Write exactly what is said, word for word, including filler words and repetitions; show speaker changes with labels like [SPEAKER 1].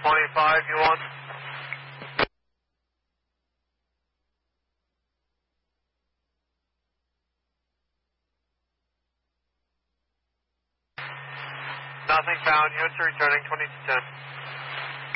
[SPEAKER 1] twenty-five, you want? Nothing found. Units are returning, twenty to ten.